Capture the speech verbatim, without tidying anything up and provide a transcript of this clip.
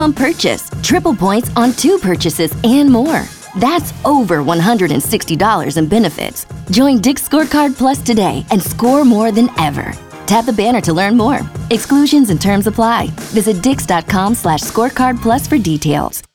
on purchase, triple points on two purchases, and more. That's over one hundred sixty dollars in benefits. Join Dick's Scorecard Plus today and score more than ever. Tap the banner to learn more. Exclusions and terms apply. Visit dix dot com slash scorecard plus for details.